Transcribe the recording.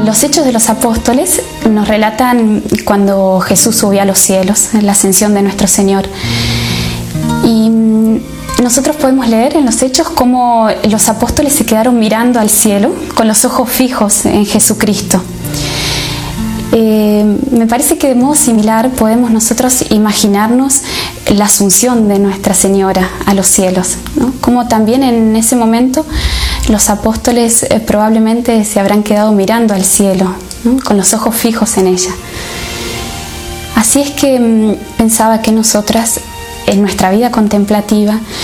Los Hechos de los Apóstoles nos relatan cuando Jesús subió a los cielos, la ascensión de nuestro Señor. Y nosotros podemos leer en los Hechos cómo los apóstoles se quedaron mirando al cielo con los ojos fijos en Jesucristo. Me parece que de modo similar podemos nosotros imaginarnos la asunción de Nuestra Señora a los cielos, ¿no? Como también en ese momento los apóstoles probablemente se habrán quedado mirando al cielo, ¿no? Con los ojos fijos en ella. Así es que pensaba que nosotras en nuestra vida contemplativa